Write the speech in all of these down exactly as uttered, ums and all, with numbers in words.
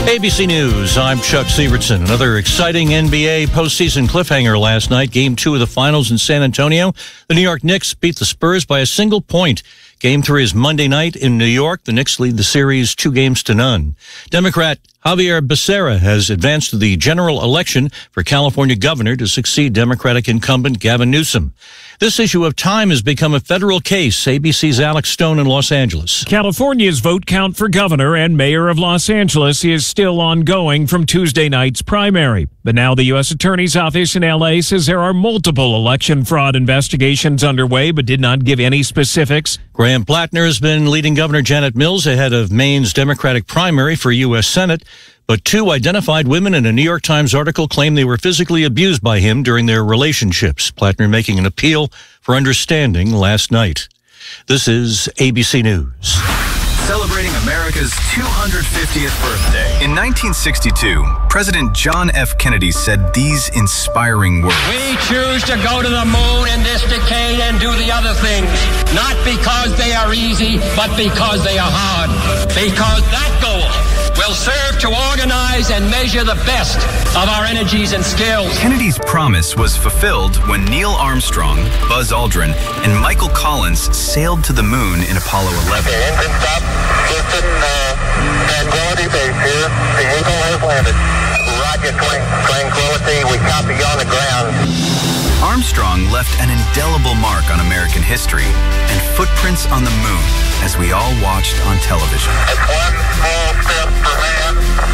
A B C News, I'm Chuck Sievertson. Another exciting N B A postseason cliffhanger last night. Game two of the finals in San Antonio. The New York Knicks beat the Spurs by a single point. Game three is Monday night in New York. The Knicks lead the series two games to none. Democrat Javier Becerra has advanced to the general election for California governor to succeed Democratic incumbent Gavin Newsom. This issue of time has become a federal case. A B C's Alex Stone in Los Angeles. California's vote count for governor and mayor of Los Angeles is still ongoing from Tuesday night's primary. But now the U S Attorney's Office in L A says there are multiple election fraud investigations underway, but did not give any specifics. Graham Plattner has been leading Governor Janet Mills ahead of Maine's Democratic primary for U S Senate. But two identified women in a New York Times article claim they were physically abused by him during their relationships. Plattner making an appeal for understanding last night. This is A B C News. Celebrating America's two hundred fiftieth birthday. In nineteen sixty-two, President John F. Kennedy said these inspiring words. We choose to go to the moon in this decade and do the other things, not because they are easy, but because they are hard. Because that goal will serve to organize and measure the best of our energies and skills. Kennedy's promise was fulfilled when Neil Armstrong, Buzz Aldrin, and Michael Collins sailed to the moon in Apollo eleven. Okay, engine stop. Houston, uh, Tranquility Base here. The Eagle has landed. Roger, Tranquility. We copy you on the ground. Armstrong left an indelible mark on American history and footprints on the moon as we all watched on television. It's one small step for man,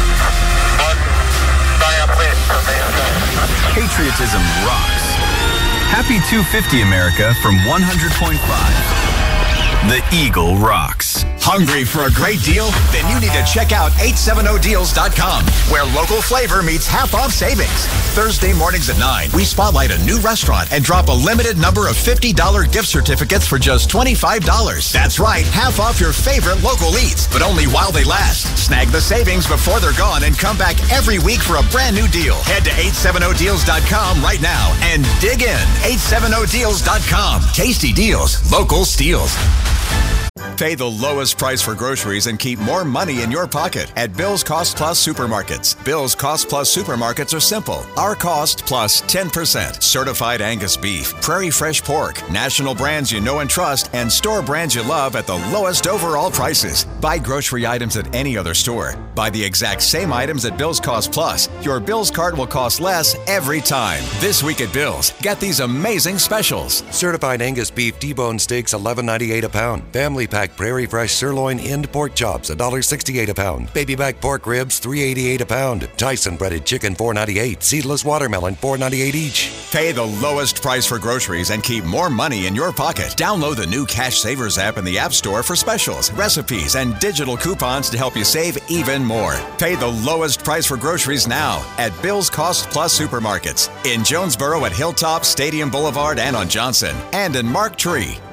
one giant leap for mankind. Patriotism rocks. Happy two fifty, America, from one hundred point five. The Eagle rocks. Hungry for a great deal? Then you need to check out eight seventy deals dot com, where local flavor meets half-off savings. Thursday mornings at nine, we spotlight a new restaurant and drop a limited number of fifty dollars gift certificates for just twenty-five dollars. That's right, half off your favorite local eats, but only while they last. Snag the savings before they're gone and come back every week for a brand new deal. Head to eight seventy deals dot com right now and dig in. eight seventy deals dot com. Tasty deals, local steals. Pay the lowest price for groceries and keep more money in your pocket at Bill's Cost Plus Supermarkets. Bill's Cost Plus Supermarkets are simple. Our cost plus ten percent. Certified Angus beef, Prairie Fresh pork, national brands you know and trust, and store brands you love at the lowest overall prices. Buy grocery items at any other store. Buy the exact same items at Bill's Cost Plus. Your Bill's cart will cost less every time. This week at Bill's, get these amazing specials. Certified Angus beef debone steaks eleven ninety-eight a pound. Family pack Prairie Fresh sirloin end pork chops one sixty-eight a pound. Baby back pork ribs three eighty-eight a pound. Tyson breaded chicken four ninety-eight. Seedless watermelon four ninety-eight each. Pay the lowest price for groceries and keep more money in your pocket. Download the new Cash Savers app in the App Store for specials, recipes, and digital coupons to help you save even more. Pay the lowest price for groceries now at Bill's Cost Plus Supermarkets in Jonesboro at Hilltop, Stadium Boulevard, and on Johnson, and in Mark Tree.